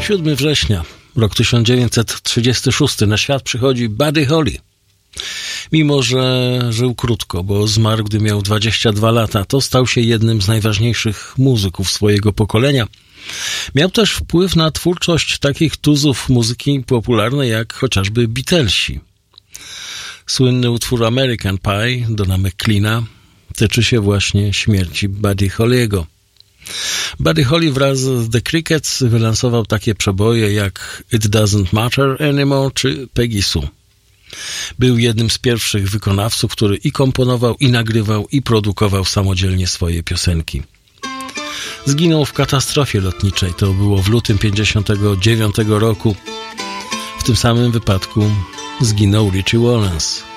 7 września, rok 1936, na świat przychodzi Buddy Holly. Mimo że żył krótko, bo zmarł, gdy miał 22 lata, to stał się jednym z najważniejszych muzyków swojego pokolenia. Miał też wpływ na twórczość takich tuzów muzyki popularnej jak chociażby Beatlesi. Słynny utwór American Pie Dona McLeana tyczy się właśnie śmierci Buddy Holly'ego. Buddy Holly wraz z The Crickets wylansował takie przeboje jak It Doesn't Matter Anymore czy Peggy Sue. Był jednym z pierwszych wykonawców, który i komponował, i nagrywał, i produkował samodzielnie swoje piosenki. Zginął w katastrofie lotniczej. To było w lutym 1959 roku. W tym samym wypadku zginął Ritchie Valens.